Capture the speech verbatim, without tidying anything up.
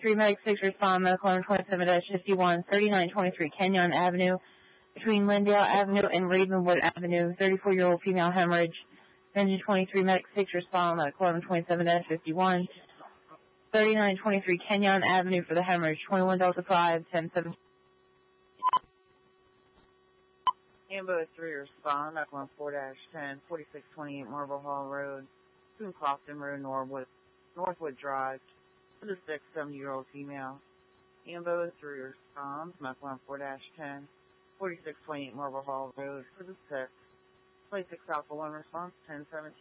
twenty-three, Medic six, respond, Medical eleven twenty-seven fifty-one, thirty-nine twenty-three Kenyon Avenue, between Lindale Avenue and Ravenwood Avenue, thirty-four-year-old female hemorrhage. Engine twenty-three, Medic six, respond, Medical eleven twenty-seven fifty-one, thirty-nine twenty-three Kenyon Avenue for the hemorrhage, twenty-one Delta five, ten seven. Ambo three, respond, Medical one four ten, forty-six twenty-eight Marble Hall Road, between Crofton Road, Norwood, Northwood Drive, for the six, seventy-year-old female. Ambo three, responds, Medical one four ten, forty-six twenty-eight Marble Hall Road, for the six. twenty-six Alpha one, response, ten seventeen.